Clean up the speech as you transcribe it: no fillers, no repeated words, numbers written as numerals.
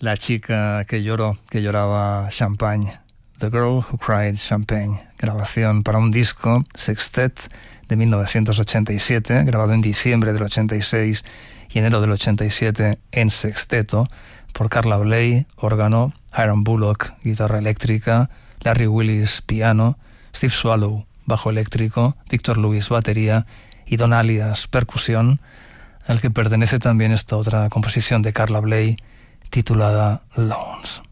La chica que lloró, que lloraba champagne. The Girl Who Cried Champagne. Grabación para un disco, Sextet, de 1987, grabado en diciembre del 86 y enero del 87 en sexteto, por Carla Bley, órgano, Hiram Bullock, guitarra eléctrica, Larry Willis, piano, Steve Swallow, bajo eléctrico, Victor Lewis, batería, y Don Alias, percusión, al que pertenece también esta otra composición de Carla Bley, titulada Loans.